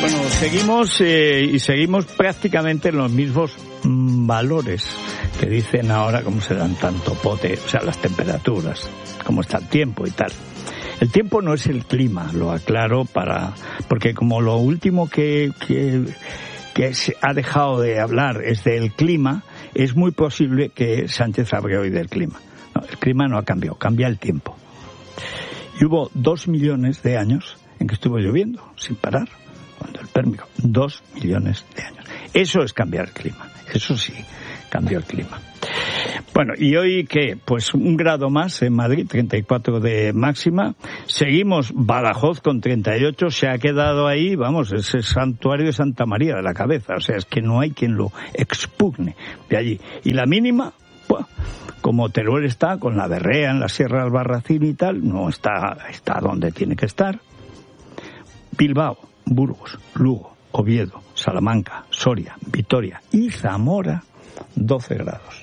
Bueno, seguimos prácticamente en los mismos valores que dicen ahora cómo se dan tanto pote, o sea, las temperaturas, cómo está el tiempo y tal. El tiempo no es el clima, lo aclaro porque como lo último que se ha dejado de hablar es del clima, es muy posible que Sánchez hable hoy del clima. No, el clima no ha cambiado, cambia el tiempo. Y hubo 2 millones de años en que estuvo lloviendo sin parar, cuando el Pérmico, 2 millones de años. Eso es cambiar el clima, eso sí, cambió el clima. Bueno, ¿y hoy qué? Pues 1 grado más en Madrid, 34 de máxima. Seguimos Badajoz con 38, se ha quedado ahí, vamos, ese santuario de Santa María de la Cabeza, o sea, es que no hay quien lo expugne de allí. Y la mínima, pues, como Teruel está, con la Berrea en la Sierra de Albarracín y tal, no está donde tiene que estar. Bilbao, Burgos, Lugo, Oviedo, Salamanca, Soria, Vitoria y Zamora, 12 grados.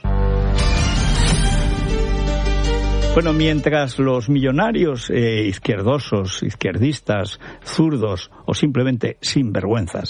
Bueno, mientras los millonarios izquierdosos, izquierdistas, zurdos o simplemente sinvergüenzas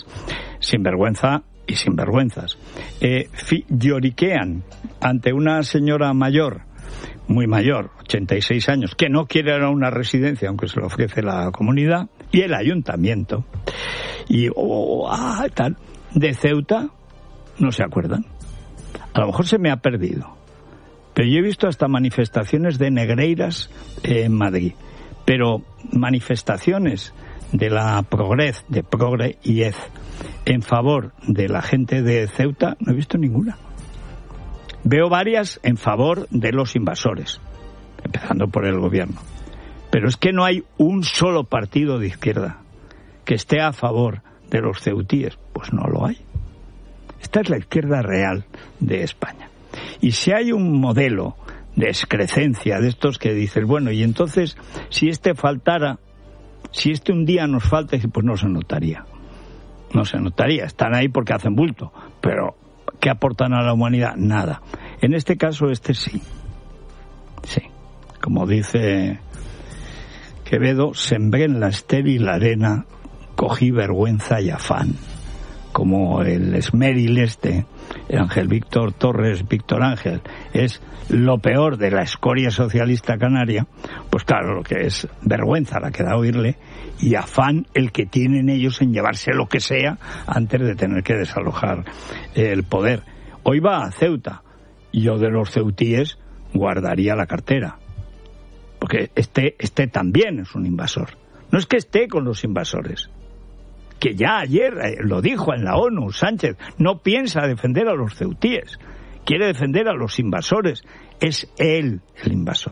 y sinvergüenzas, lloriquean ante una señora mayor, muy mayor, 86 años, que no quiere ir a una residencia aunque se lo ofrece la comunidad y el ayuntamiento, y tal, de Ceuta no se acuerdan. A lo mejor se me ha perdido, pero yo he visto hasta manifestaciones de negreiras en Madrid, pero manifestaciones de la Progrez, de Progre y Ez, en favor de la gente de Ceuta, no he visto ninguna. Veo varias en favor de los invasores, empezando por el gobierno. Pero es que no hay un solo partido de izquierda que esté a favor de los ceutíes. Pues no lo hay. Esta es la izquierda real de España. Y si hay un modelo de excrecencia de estos que dices, bueno, y entonces, si faltara, si un día nos falta, pues no se notaría. No se notaría. Están ahí porque hacen bulto. Pero, ¿qué aportan a la humanidad? Nada. En este caso, sí. Sí. Como dice Quevedo, sembré en la estéril arena, cogí vergüenza y afán. Como el esmeril el Ángel Víctor Torres, Víctor Ángel, es lo peor de la escoria socialista canaria, pues claro, lo que es vergüenza la que da oírle, y afán el que tienen ellos en llevarse lo que sea antes de tener que desalojar el poder. Hoy va a Ceuta, y yo de los ceutíes guardaría la cartera, porque este también es un invasor. No es que esté con los invasores, que ya ayer lo dijo en la ONU, Sánchez no piensa defender a los ceutíes, quiere defender a los invasores. Es él el invasor.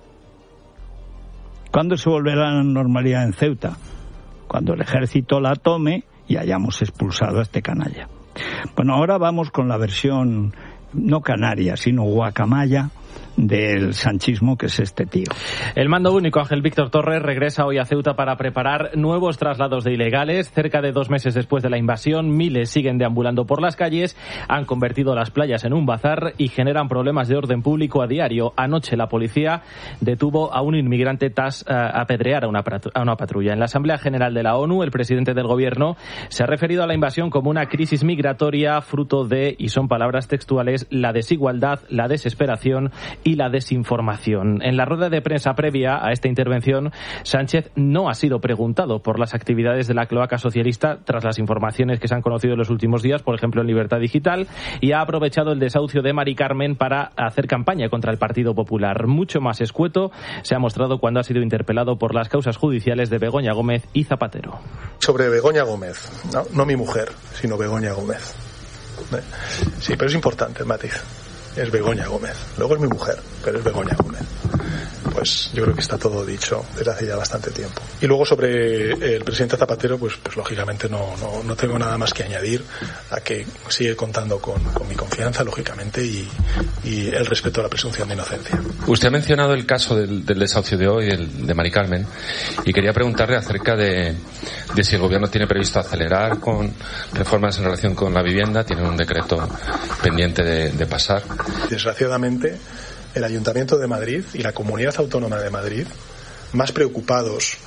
¿Cuándo se volverá a la normalidad en Ceuta? Cuando el ejército la tome y hayamos expulsado a este canalla. Bueno, ahora vamos con la versión no canaria, sino guacamaya del sanchismo, que es este tío. El mando único Ángel Víctor Torres regresa hoy a Ceuta para preparar nuevos traslados de ilegales. Cerca de 2 meses después de la invasión, miles siguen deambulando por las calles, han convertido las playas en un bazar y generan problemas de orden público a diario. Anoche la policía detuvo a un inmigrante tras apedrear a una patrulla. En la Asamblea General de la ONU, el presidente del gobierno se ha referido a la invasión como una crisis migratoria fruto de, y son palabras textuales, la desigualdad, la desesperación y la desinformación. En la rueda de prensa previa a esta intervención, Sánchez no ha sido preguntado por las actividades de la cloaca socialista tras las informaciones que se han conocido en los últimos días, por ejemplo en Libertad Digital, y ha aprovechado el desahucio de Mari Carmen para hacer campaña contra el Partido Popular. Mucho más escueto se ha mostrado cuando ha sido interpelado por las causas judiciales de Begoña Gómez y Zapatero. Sobre Begoña Gómez, no mi mujer, sino Begoña Gómez. Sí, pero es importante el matiz. Es Begoña Gómez. Luego es mi mujer, pero es Begoña Gómez. Pues yo creo que está todo dicho desde hace ya bastante tiempo. Y luego sobre el presidente Zapatero, pues lógicamente no tengo nada más que añadir a que sigue contando con mi confianza, lógicamente, y el respeto a la presunción de inocencia. Usted ha mencionado el caso del desahucio de hoy, el de Mari Carmen, y quería preguntarle acerca de si el gobierno tiene previsto acelerar con reformas en relación con la vivienda. Tiene un decreto pendiente de pasar. Desgraciadamente, el Ayuntamiento de Madrid y la Comunidad Autónoma de Madrid, más preocupados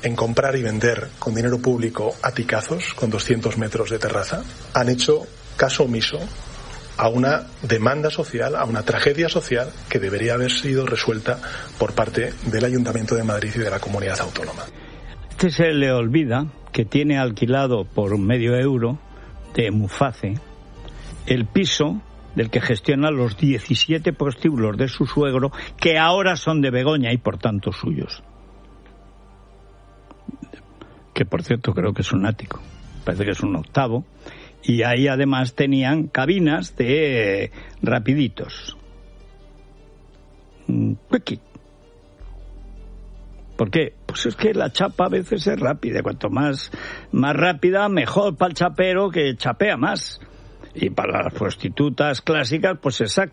en comprar y vender con dinero público aticazos con 200 metros de terraza, han hecho caso omiso a una demanda social, a una tragedia social que debería haber sido resuelta por parte del Ayuntamiento de Madrid y de la Comunidad Autónoma. Se le olvida que tiene alquilado por €1 de Muface el piso del que gestiona los 17 prostíbulos de su suegro, que ahora son de Begoña y por tanto suyos. Que por cierto creo que es un ático, parece que es un octavo, y ahí además tenían cabinas de rapiditos. Quickie. ¿Por qué? Pues es que la chapa a veces es rápida. Cuanto más rápida, mejor para el chapero, que chapea más. Y para las prostitutas clásicas, pues exacto.